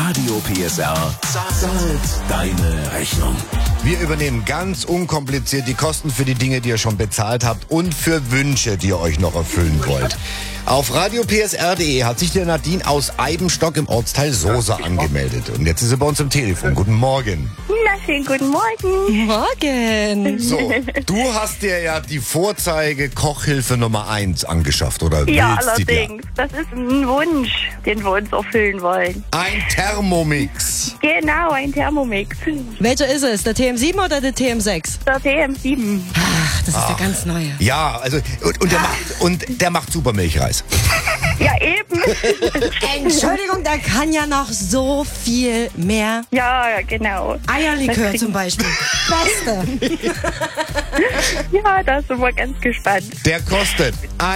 Radio PSR zahlt deine Rechnung. Wir übernehmen ganz unkompliziert die Kosten für die Dinge, die ihr schon bezahlt habt und für Wünsche, die ihr euch noch erfüllen wollt. Auf radiopsr.de hat sich der Nadine aus Eibenstock im Ortsteil Sosa angemeldet. Und jetzt ist sie bei uns am Telefon. Guten Morgen. Na, schönen guten Morgen. Morgen. So, du hast dir ja die Vorzeige-Kochhilfe Nummer 1 angeschafft, oder Ja, willst du dir? allerdings. Das ist ein Wunsch, den wir uns erfüllen wollen. Ein Thermomix. Genau, ein Thermomix. Welcher ist es? Der TM7 oder der TM6? Der TM7. Ach, das ist der ganz neue. Ja, also und der macht super Milchreis. Ja, eben. Entschuldigung, der kann ja noch so viel mehr. Ja, genau. Eierlikör zum Beispiel. Beste. Ja, da sind wir ganz gespannt. Der kostet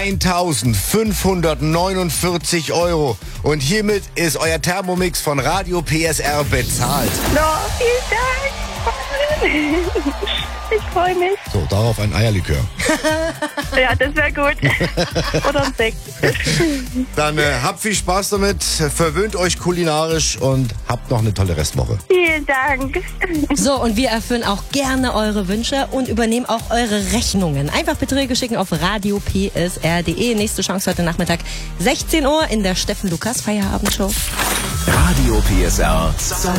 1.549 € und hiermit ist euer Thermomix von Radio PSR bezahlt. Na, vielen Dank. Ich freue mich. So, darauf ein Eierlikör. Ja, das wäre gut. Oder ein Sekt. Dann habt viel Spaß damit, verwöhnt euch kulinarisch und habt noch eine tolle Restwoche. Vielen Dank. So, und wir erfüllen auch gerne eure Wünsche und übernehmen auch eure Rechnungen. Einfach Beträge schicken auf radiopsr.de. Nächste Chance heute Nachmittag, 16 Uhr in der Steffen Lukas Feierabendshow. Radio PSR zahlt